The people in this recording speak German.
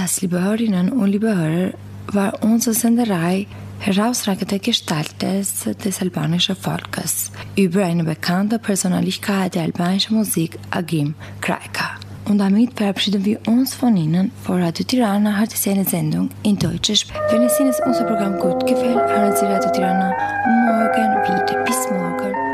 Das, liebe Hörerinnen und liebe Hörer, war unsere Senderei Herausragende Gestalten des albanischen Volkes über eine bekannte Persönlichkeit der albanischen Musik, Agim Krajka. Und damit verabschieden wir uns von Ihnen. Vor Radio Tirana hat es eine Sendung in Deutsch. Wenn es Ihnen unser Programm gut gefällt, hören Sie Radio Tirana morgen wieder. Bis morgen.